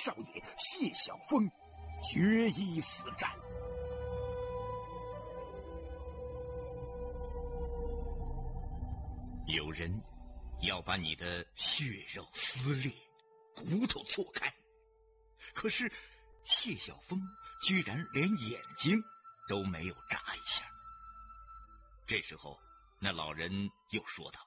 少爷谢晓峰决一死战。 有人要把你的血肉撕裂，骨头错开，可是谢晓峰居然连眼睛都没有眨一下。这时候那老人又说道：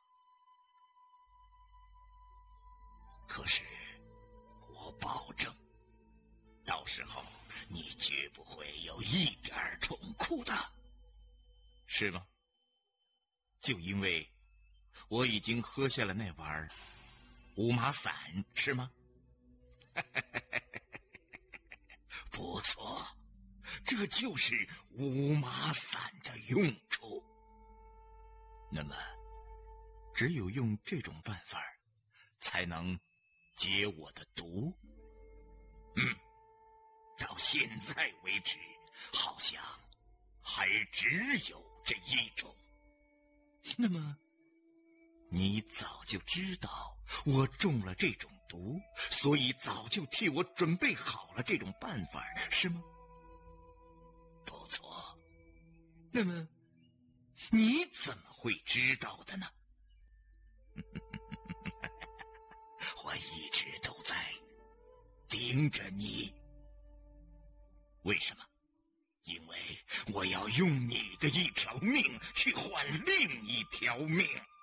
可是我保证，到时候你绝不会有一点痛苦的。是吗？就因为我已经喝下了那碗五马散，是吗？不错，这就是五马散的用处。那么只有用这种办法才能解我的毒。到现在为止好像还只有这一种。那么你早就知道我中了这种毒，所以早就替我准备好了这种办法，是吗？不错。那么你怎么会知道的呢？我一直都在盯着你。为什么？因为我要用你的一条命去换另一条命。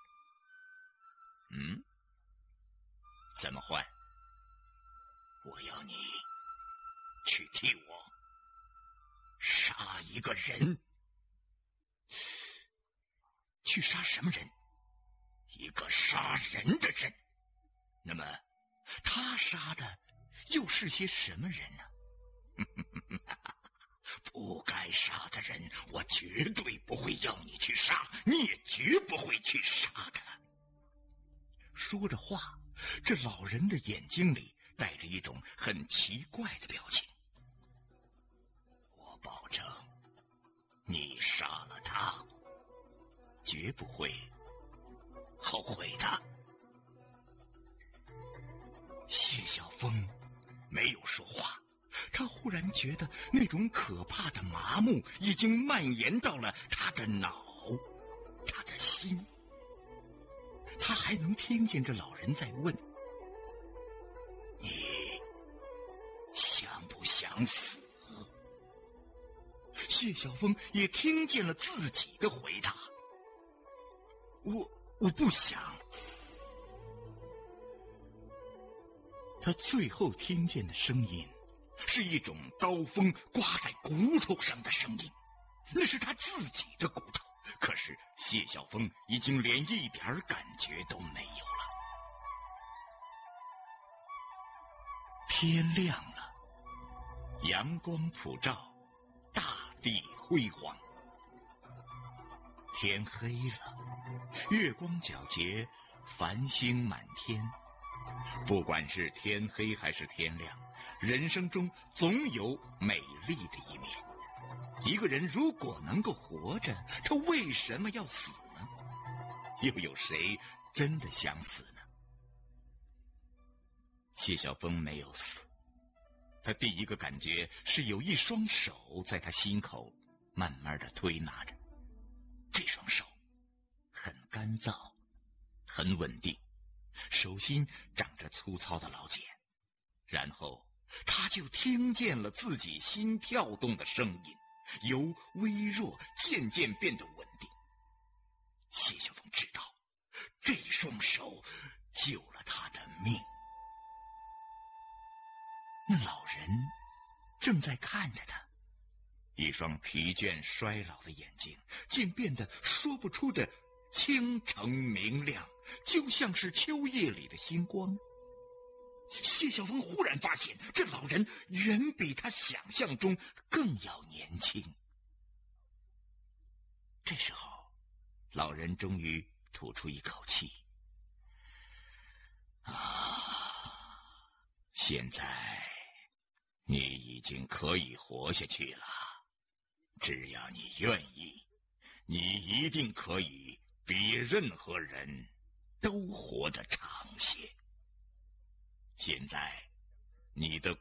怎么换？我要你去替我杀一个人。去杀什么人？一个杀人的人。那么他杀的又是些什么人呢？不该杀的人我绝对不会要你去杀，你也绝不会去杀的。说着话，这老人的眼睛里带着一种很奇怪的表情。我保证，你杀了他，绝不会后悔的。谢晓峰没有说话，他忽然觉得那种可怕的麻木已经蔓延到了他的脑，他的心。他还能听见这老人在问：你想不想死？谢晓峰也听见了自己的回答：我不想。他最后听见的声音是一种刀锋刮在骨头上的声音，那是他自己的骨头。可是谢晓峰已经连一点感觉都没有了。天亮了，阳光普照，大地辉煌。天黑了，月光皎洁，繁星满天。不管是天黑还是天亮，人生中总有美丽的一面。一个人如果能够活着，他为什么要死呢？又有谁真的想死呢？谢晓峰没有死，他第一个感觉是有一双手在他心口慢慢的推拿着。这双手很干燥，很稳定，手心长着粗糙的老茧。然后他就听见了自己心跳动的声音，由微弱渐渐变得稳定。谢晓峰知道，这双手救了他的命。那老人正在看着他，一双疲倦衰老的眼睛竟变得说不出的清澄明亮，就像是秋夜里的星光。谢晓峰忽然发现，这老人远比他想象中更要年轻。这时候，老人终于吐出一口气：现在你已经可以活下去了，只要你愿意，你一定可以比任何人都活得长些。现在你的